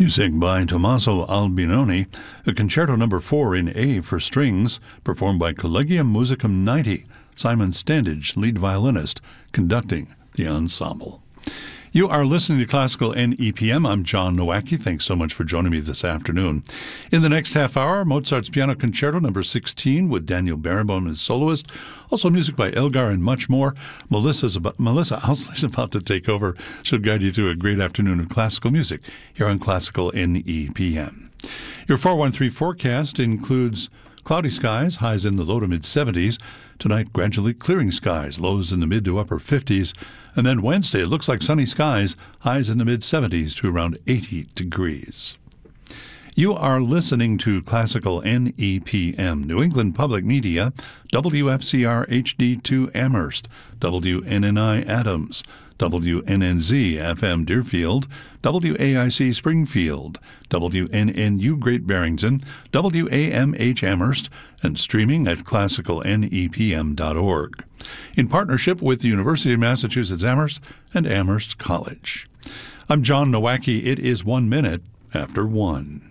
Music by Tommaso Albinoni, a Concerto No. 4 in A for strings, performed by Collegium Musicum 90, Simon Standage, lead violinist, conducting the ensemble. You are listening to Classical NEPM. I'm John Nowacki. Thanks so much for joining me this afternoon. In the next half hour, Mozart's Piano Concerto No. 16 with Daniel Barenboim as soloist. Also music by Elgar and much more. Melissa Ousley's about to take over. She'll guide you through a great afternoon of classical music here on Classical NEPM. Your 413 forecast includes cloudy skies, highs in the low to mid-70s. Tonight, gradually clearing skies, lows in the mid to upper 50s. And then Wednesday, it looks like sunny skies, highs in the mid-70s to around 80 degrees. You are listening to Classical NEPM, New England Public Media, WFCR HD2 Amherst, WNNI Adams, WNNZ FM Deerfield, WAIC Springfield, WNNU Great Barrington, WAMH Amherst, and streaming at classicalnepm.org. In partnership with the University of Massachusetts Amherst and Amherst College. I'm John Nowacki. It is 1 minute after 1.